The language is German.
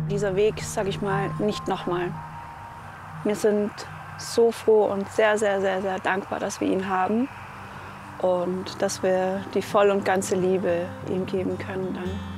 Dieser Weg, sage ich mal, nicht nochmal. Wir sind so froh und sehr, sehr, sehr, sehr dankbar, dass wir ihn haben und dass wir die voll und ganze Liebe ihm geben können dann.